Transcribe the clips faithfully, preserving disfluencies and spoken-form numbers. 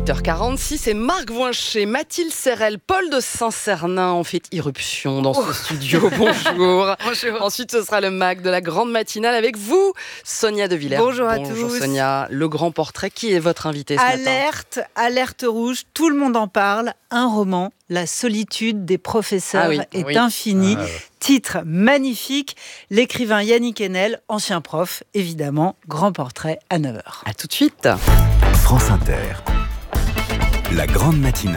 huit heures quarante-six et Marc Voincher, Mathilde Serrel, Paul de Saint-Cernin ont fait irruption dans ce oh. studio. Bonjour. Bonjour. Ensuite, ce sera le Mac de la grande matinale avec vous, Sonia De Villers. Bonjour à Bonjour tous. Sonia. Le grand portrait, qui est votre invité ce alerte, matin? Alerte rouge, tout le monde en parle. Un roman, La solitude des professeurs ah oui, est oui. infinie. Ah ouais. Titre magnifique. L'écrivain Yannick Enel, ancien prof, évidemment. Grand portrait à neuf heures. À tout de suite. France Inter, la grande matinale.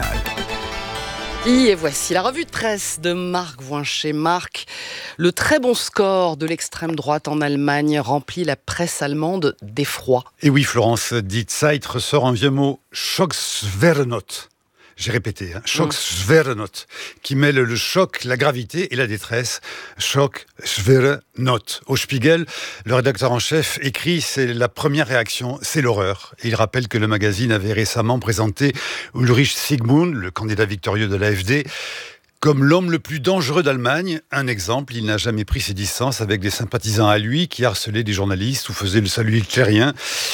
Et voici la revue de presse de Marc Voincher. Marc, le très bon score de l'extrême droite en Allemagne remplit la presse allemande d'effroi. Et oui, Florence, Die Zeit ressort un vieux mot, Schocksverrenot. J'ai répété, hein, Schocksverrenot, qui mêle le choc, la gravité et la détresse. Schocksverrenot. Au Spiegel, le rédacteur en chef écrit, c'est la première réaction, c'est l'horreur. Et il rappelle que le magazine avait récemment présenté Ulrich Sigmund, le candidat victorieux de l'A F D, comme l'homme le plus dangereux d'Allemagne. Un exemple, il n'a jamais pris ses distances avec des sympathisants à lui qui harcelaient des journalistes ou faisaient le salut hitlérien.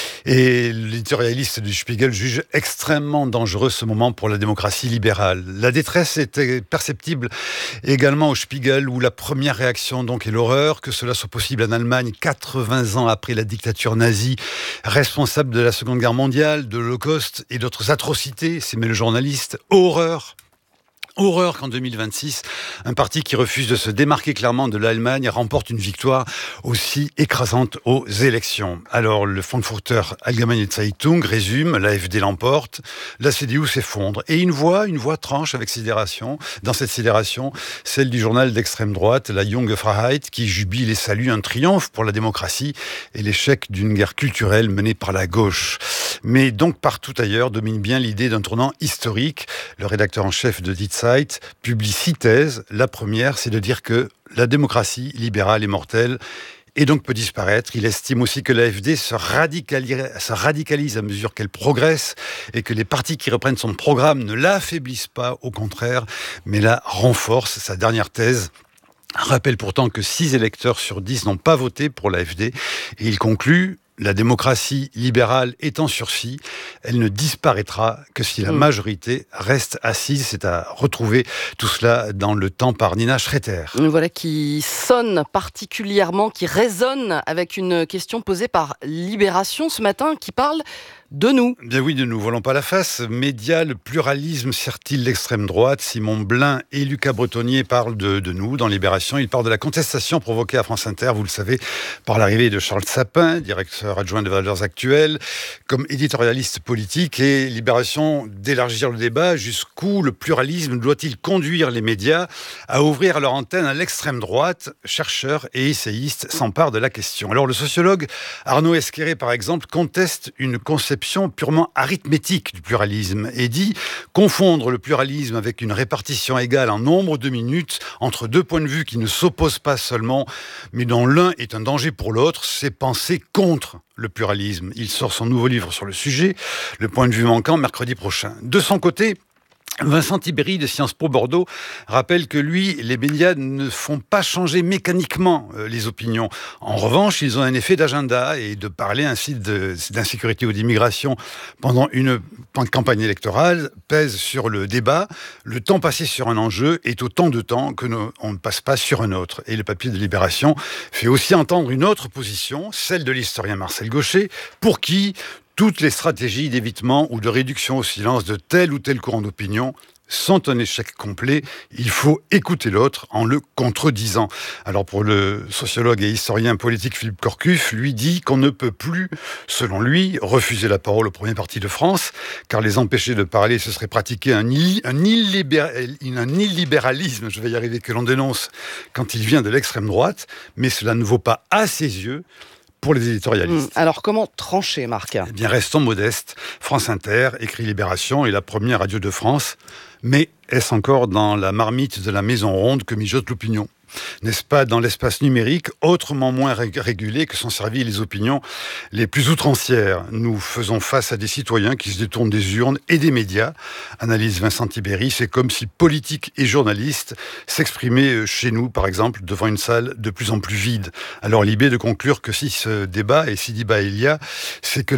Et l'éditorialiste du Spiegel juge extrêmement dangereux ce moment pour la démocratie libérale. La détresse était perceptible également au Spiegel, où la première réaction donc est l'horreur, que cela soit possible en Allemagne quatre-vingts ans après la dictature nazie, responsable de la Seconde Guerre mondiale, de l'Holocauste et d'autres atrocités, s'émet le journaliste. Horreur. Horreur qu'en deux mille vingt-six, un parti qui refuse de se démarquer clairement de l'Allemagne remporte une victoire aussi écrasante aux élections. Alors, le Frankfurter Allgemeine Zeitung résume, l'A F D l'emporte, la C D U s'effondre. Et une voix, une voix tranche avec sidération, dans cette sidération, celle du journal d'extrême droite, la Junge Freiheit, qui jubile et salue un triomphe pour la démocratie et l'échec d'une guerre culturelle menée par la gauche. Mais donc, partout ailleurs, domine bien l'idée d'un tournant historique. Le rédacteur en chef de Die Zeit publie six thèses. La première, c'est de dire que la démocratie libérale est mortelle et donc peut disparaître. Il estime aussi que l'A F D se radicalise, se radicalise à mesure qu'elle progresse et que les partis qui reprennent son programme ne l'affaiblissent pas, au contraire, mais la renforcent. Sa dernière thèse rappelle pourtant que six électeurs sur dix n'ont pas voté pour l'A F D et il conclut: la démocratie libérale est en sursis, elle ne disparaîtra que si la majorité reste assise. C'est à retrouver tout cela dans Le Temps par Nina Schretter. Voilà qui sonne particulièrement, qui résonne avec une question posée par Libération ce matin, qui parle de nous. Bien oui, ne nous voilons pas la face. Média, le pluralisme sert-il l'extrême droite? Simon Blin et Lucas Bretonnier parlent de, de nous dans Libération. Ils parlent de la contestation provoquée à France Inter, vous le savez, par l'arrivée de Charles Sapin, directeur adjoint de Valeurs Actuelles, comme éditorialiste politique. Et Libération d'élargir le débat: jusqu'où le pluralisme doit-il conduire les médias à ouvrir leur antenne à l'extrême droite? Chercheurs et essayistes s'emparent de la question. Alors le sociologue Arnaud Esqueré, par exemple, conteste une conception purement arithmétique du pluralisme et dit confondre le pluralisme avec une répartition égale en nombre de minutes entre deux points de vue qui ne s'opposent pas seulement, mais dont l'un est un danger pour l'autre, c'est penser contre le pluralisme. Il sort son nouveau livre sur le sujet, Le point de vue manquant, mercredi prochain. De son côté, Vincent Tibéri de Sciences Po Bordeaux rappelle que lui, les médias ne font pas changer mécaniquement euh, les opinions. En revanche, ils ont un effet d'agenda, et de parler ainsi de, d'insécurité ou d'immigration pendant une campagne électorale pèse sur le débat. Le temps passé sur un enjeu est autant de temps que nous, on ne passe pas sur un autre. Et le papier de Libération fait aussi entendre une autre position, celle de l'historien Marcel Gauchet, pour qui toutes les stratégies d'évitement ou de réduction au silence de tel ou tel courant d'opinion sont un échec complet. Il faut écouter l'autre en le contredisant. Alors pour le sociologue et historien politique Philippe Corcuff, lui dit qu'on ne peut plus, selon lui, refuser la parole au premier parti de France, car les empêcher de parler, ce serait pratiquer un, illi, un, illibéral, un illibéralisme, je vais y arriver, que l'on dénonce quand il vient de l'extrême droite, mais cela ne vaut pas à ses yeux pour les éditorialistes. Alors, comment trancher, Marc ? Eh bien, restons modestes. France Inter, écrit Libération, est la première radio de France. Mais est-ce encore dans la marmite de la maison ronde que mijote l'opinion ? N'est-ce pas dans l'espace numérique, autrement moins régulé, que sont servies les opinions les plus outrancières? Nous faisons face à des citoyens qui se détournent des urnes et des médias. Analyse Vincent Tibéri, c'est comme si politiques et journalistes s'exprimaient chez nous, par exemple, devant une salle de plus en plus vide. Alors, l'idée de conclure que si ce débat, et si débat il y a, c'est que